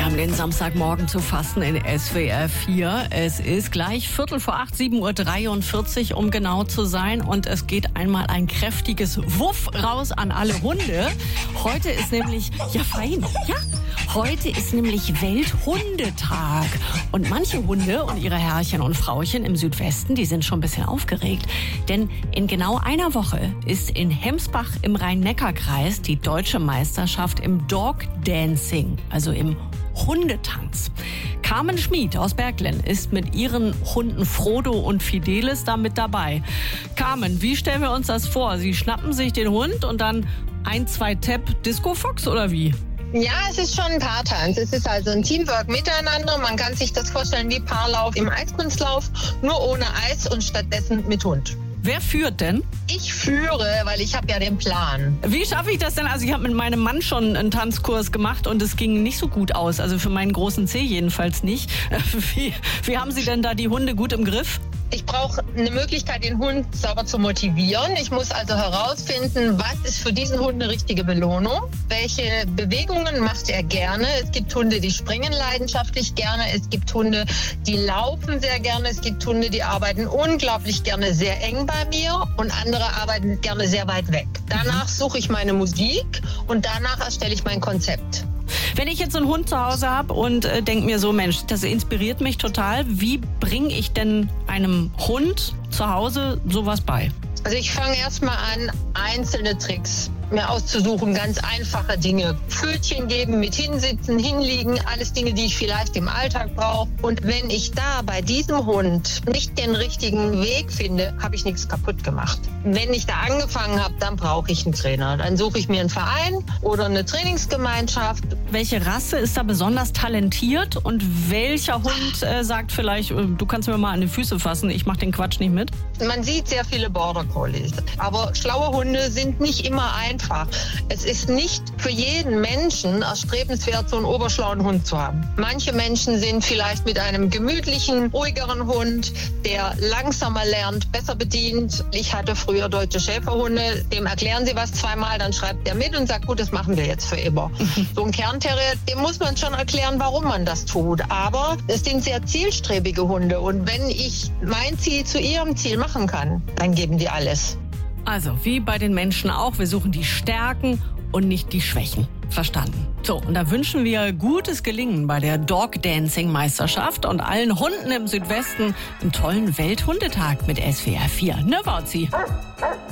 haben den Samstagmorgen zu fassen in SWR 4. Es ist gleich 7:15, 7:43 Uhr, um genau zu sein. Und es geht einmal ein kräftiges Wuff raus an alle Hunde. Heute ist nämlich, heute ist nämlich Welthundetag. Und manche Hunde und ihre Herrchen und Frauchen im Südwesten, die sind schon ein bisschen aufgeregt. Denn in genau einer Woche ist in Hemsbach im Rhein-Neckar-Kreis die deutsche Meisterschaft im Dog Dancing, also im Hundetanz. Carmen Schmid aus Berglen ist mit ihren Hunden Frodo und Fidelis da mit dabei. Carmen, wie stellen wir uns das vor? Sie schnappen sich den Hund und dann 1, 2 Tap Disco Fox oder wie? Ja, es ist schon ein Paartanz. Es ist also ein Teamwork miteinander. Man kann sich das vorstellen wie Paarlauf im Eiskunstlauf, nur ohne Eis und stattdessen mit Hund. Wer führt denn? Ich führe, weil ich habe ja den Plan. Wie schaffe ich das denn? Also ich habe mit meinem Mann schon einen Tanzkurs gemacht und es ging nicht so gut aus. Also für meinen großen Zeh jedenfalls nicht. Wie haben Sie denn da die Hunde gut im Griff? Ich brauche eine Möglichkeit, den Hund sauber zu motivieren. Ich muss also herausfinden, was ist für diesen Hund eine richtige Belohnung? Welche Bewegungen macht er gerne? Es gibt Hunde, die springen leidenschaftlich gerne. Es gibt Hunde, die laufen sehr gerne. Es gibt Hunde, die arbeiten unglaublich gerne sehr eng bei mir und andere arbeiten gerne sehr weit weg. Danach suche ich meine Musik und danach erstelle ich mein Konzept. Wenn ich jetzt einen Hund zu Hause habe und denke mir so, Mensch, das inspiriert mich total. Wie bringe ich denn einem Hund zu Hause sowas bei? Also ich fange erstmal an, einzelne Tricks mir auszusuchen, ganz einfache Dinge. Pfötchen geben, mit hinsitzen, hinliegen, alles Dinge, die ich vielleicht im Alltag brauche. Und wenn ich da bei diesem Hund nicht den richtigen Weg finde, habe ich nichts kaputt gemacht. Wenn ich da angefangen habe, dann brauche ich einen Trainer. Dann suche ich mir einen Verein oder eine Trainingsgemeinschaft. Welche Rasse ist da besonders talentiert und welcher Hund sagt vielleicht, du kannst mir mal an die Füße fassen, ich mache den Quatsch nicht mit? Man sieht sehr viele Border Collies, aber schlaue Hunde sind nicht immer einfach. Es ist nicht für jeden Menschen erstrebenswert, so einen oberschlauen Hund zu haben. Manche Menschen sind vielleicht mit einem gemütlichen, ruhigeren Hund, der langsamer lernt, besser bedient. Ich hatte früher deutsche Schäferhunde, dem erklären sie was zweimal, dann schreibt der mit und sagt, gut, das machen wir jetzt für immer. So ein Kernterrier, dem muss man schon erklären, warum man das tut. Aber es sind sehr zielstrebige Hunde und wenn ich mein Ziel zu ihrem Ziel machen kann, dann geben die alles. Also, wie bei den Menschen auch, wir suchen die Stärken und nicht die Schwächen. Verstanden. So, und da wünschen wir gutes Gelingen bei der Dog Dancing Meisterschaft und allen Hunden im Südwesten einen tollen Welthundetag mit SWR 4. Ne, Wauzi?